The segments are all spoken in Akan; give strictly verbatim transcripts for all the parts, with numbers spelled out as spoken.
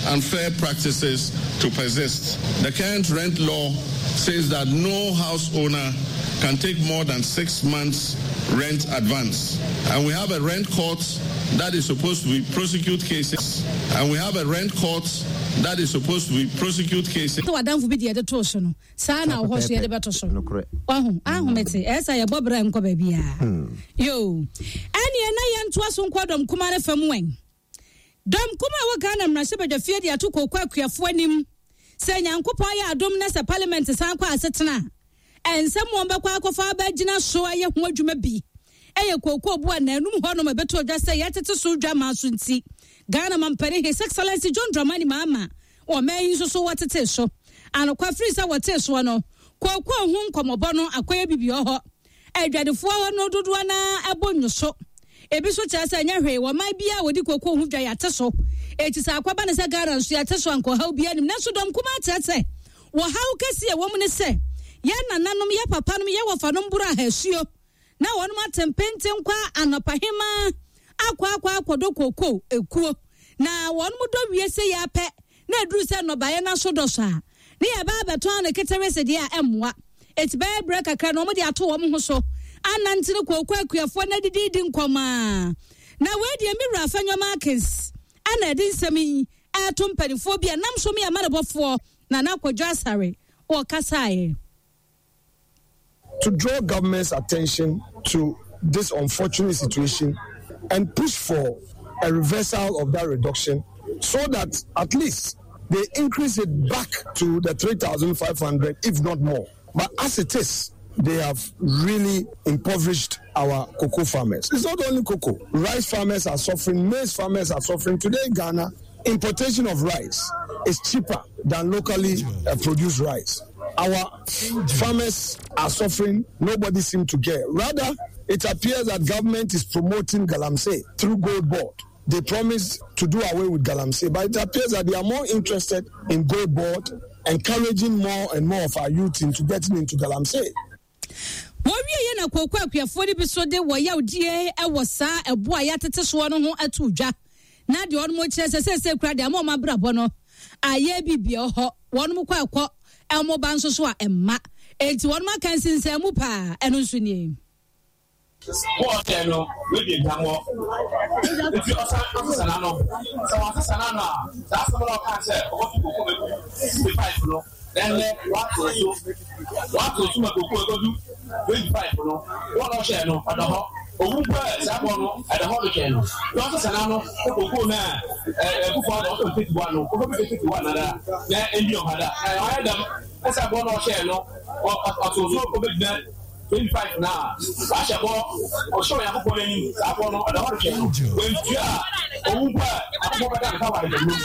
unfair practices to persist. The current rent law says that no house owner can take more than six months rent advance. And we have a rent court that is supposed to be prosecute cases. And we have a rent court that is supposed to be prosecute cases. So Adam will be the other torsion. Sana or horse the better son. Oh, I'm as I above Ranko baby. Yo, and Yan Twasum Quadum Kumara from Wing. Dom Kuma Waganam Nasaba the Fedia took a quack for him. Saying Uncle Paya, Domness, a parliament is Sanqua Satana. And someone back of our Bagina so I am what you may be. Aya Coco Buan and Honor better just say yet to Suja Masunsi. Ghana Mampere, His Excellency John Dramani Mama, or may you so what it is so. And a quafrisa what is one. Quaco home come a bono, a quay bibio. I dread the four no duana, a bonus so. A bishop as I never or my be a would you coco who die at so. It is a quabanas a garden, she at so uncle, how be an Nasudom Kumata say. Well, how can see a woman say? Yana nanum ya papa no ya wafanumbura hesio. Na wonu matempente nkwa anopahema akwa akwa akodo koko ekuo na wonu mudo wiese ya pe na eduru se no baye na sodo so a ne ya ba beto an ketere se dia emwa eti baye break akra no mo de ato wo mo ho so anantire koko akuafo na didi di nkoma na we de mi rafa nyoma akins ana edi nsemi ato mpanifo bia nam so me amarabofo na na kwadwo asare o kasaye. To draw government's attention to this unfortunate situation and push for a reversal of that reduction so that at least they increase it back to the three thousand five hundred, if not more. But as it is, they have really impoverished our cocoa farmers. It's not only cocoa. Rice farmers are suffering, maize farmers are suffering. Today in Ghana, importation of rice is cheaper than locally uh, produced rice. Our farmers are suffering. Nobody seems to care. Rather, it appears that government is promoting Galamsey through Gold Board. They promised to do away with Galamsey, but it appears that they are more interested in Gold Board, encouraging more and more of our youth into getting into Galamsey. Wọ́n yẹn na kókó àkúyàfọ́ níbi sọ́dẹ̀ wọ̀nyá òdìẹ́ ẹ̀wọ̀ sá ẹ̀bú àyà tètè sọ́ ọ́nù ho ẹ̀tù dwa. Náà di ọ̀nù mọ̀ kyerẹ́ sẹ́sẹ́ kúrẹ́ di àmọ́ ọ̀ma abúrabọ́ no ayé bíbí ọ̀họ́ wọ́n mú kọ́ ẹ̀kọ́ ẹ̀mọ́ bá ń soso a ẹ̀ma ètí wọ́n mú akansinsẹ́ mú paa ẹ̀nu nso ni. Wọ́ọ̀tẹ̀ no wíìdì ìdámọ́ ètí ọ̀sán ọ̀sán náà sọ wọ́n ọ̀sán náà náà sáà sọ́mọ́ náà kàn sẹ́ ọ̀wọ́ fi kókó mẹ́kù sí five no ẹ̀nẹ́ wàtò so wàtò so mẹ́kù kókó ẹ̀kọ́dú twenty five no wọ́n náà ṣẹ̀ no ọ̀dọ̀ họ òwú pẹ́ sábọ̀ no ẹ̀dọ̀ họ ló ṣẹ̀ no wọ́n ọ̀sán náà no kókó náà ẹ̀kúfọ̀ ọ̀dọ̀ ọ̀sán fifty one no kókó fifty one náà ẹ̀ ẹ̀ndí ọ̀hádà ẹ̀ ọ̀hẹ́ dàm ẹ̀ sábọ̀ náà ṣẹ̀ no ọ̀tọ̀ so kókó bẹ́ẹ̀ twenty five now. Wash a ball or show you for any Sapon or the hurricane. When you are a whoop, I'm more than covered in the room.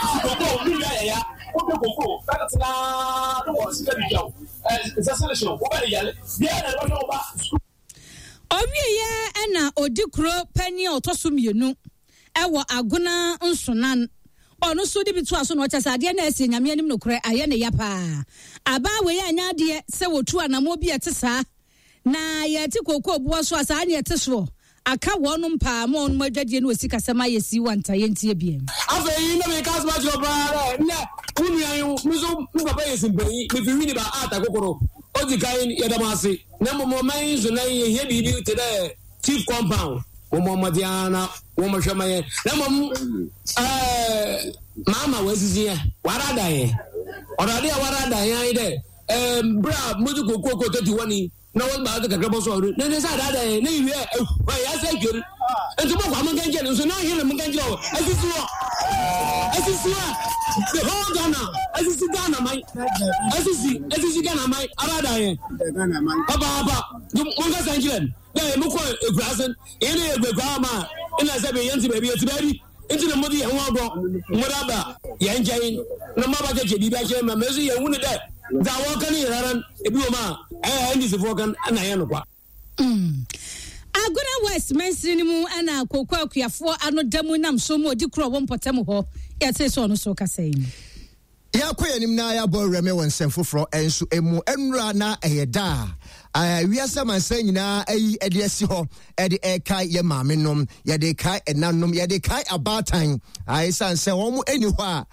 That's not what's very young. It's a solution. What are you? Yeah, I don't know about. Obiye ena odikro pani otosum yenu ewo agona nsonan ono so de bitu aso no kyasa ade na ese nyame anim no kure aye ne yapa aba we ya nya ade se wotu anamo bi etesa na ye ti kokko buo so asa ne eteso aka wonum pa ma onum adwade no osika sema yesi wanta ye ntie biem afa yi no me kas ma jo bra na unuan muzo ngaba yesim bani me fi wini ba ata kokoro odi kai ye damase na mo man zo na ye he bi bi tede chief compound wo mo madiana wo mo hwemaye na mo eh mama wazisi ya warada ye orade ya warada ya ide eh bra muzu kokoko thirty-one ni na won ba ka grabo so na ne sa dada ye na yiwe wa ya sa gir ento mo kwa mo ganje nso na hire mo ganje o asisi wo asisi wo the whole Ghana asisi Ghana mai asisi asisi Ghana mai arada ye Ghana mai baba baba mo ga sanjilen na mo ko egrasen ene egwa ma ina se be yanti baby eti baby enti na modi yan wago modaba yan jayin na maba je bi ba je ma mezu yan wuni da da wo kan yaran ebi o ma eh ndi se fokan ana yan kwa mm agona west mensiri mu ana kokko akuafo anodamu nam so mo di kro wo mpotem ho ya te so no so kasayin ya koyanim na ya bo reme won semfoforo enso emu enura na eyeda ah wiasa mansa nyina ayi ede asi ho ede ekai ye maamenom ye de kai enanom ye de kai abatan ai san se wo mu eni ho a